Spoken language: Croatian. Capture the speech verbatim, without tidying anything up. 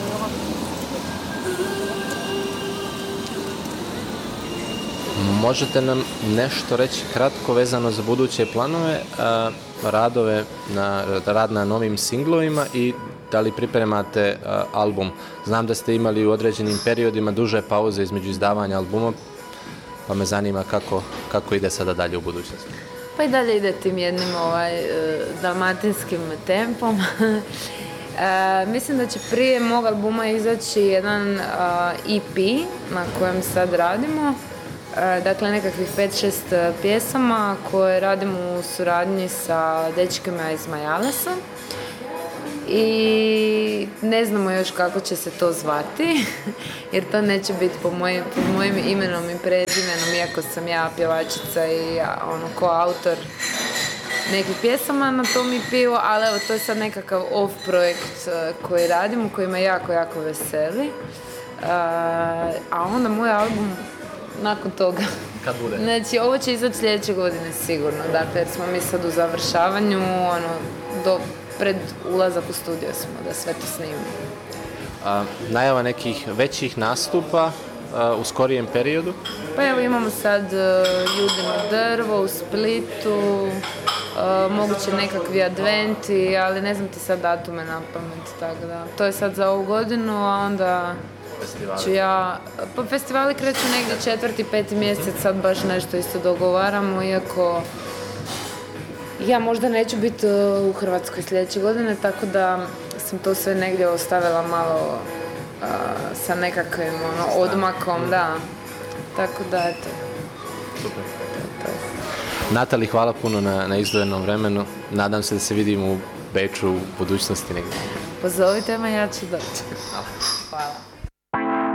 Možete nam nešto reći kratko vezano za buduće planove, a, radove na, rad na novim singlovima i da li pripremate a, album? Znam da ste imali u određenim periodima duže pauze između izdavanja albuma, pa me zanima kako, kako ide sada dalje u budućnosti. Pa i dalje ide tim jednim ovaj, dalmatinskim tempom. E, mislim da će prije mog albuma izaći jedan a, E P na kojem sad radimo. E, dakle, nekakvih pet šest pjesama koje radimo u suradnji sa dečkima iz Majalesa. I ne znamo još kako će se to zvati, jer to neće biti po mojim, pod mojim imenom i prezimenom, iako sam ja pjevačica i ja, ono, koautor nekih pjesama na tom E P-u, ali evo, to je sad nekakav off projekt koji radimo, koji me jako, jako veseli. Uh, a onda moj album nakon toga. Kad bude? Znači, ovo će izaći sljedeće godine sigurno, dakle, jer smo mi sad u završavanju, ono, do pred ulazak u studio smo da sve to snimimo. A, najava nekih većih nastupa a, u skorijem periodu? Pa evo imamo sad uh, Judino drvo u Splitu, uh, moguće nekakvi adventi, ali ne znam ti sad datume na pamet, tako da. To je sad za ovu godinu, a onda Festivali. ću ja... Pa festivali kreću negdje četvrti, peti mjesec, sad baš nešto isto dogovaramo, iako ja možda neću biti u Hrvatskoj sljedeće godine, tako da sam to sve negdje ostavila malo uh, sa nekakvim ono, odmakom, da. Tako da, eto. Super. Natali, hvala puno na, na izdvojenom vremenu. Nadam se da se vidimo u Beču u budućnosti negdje. Pozovite me, ja ću doći. Hvala.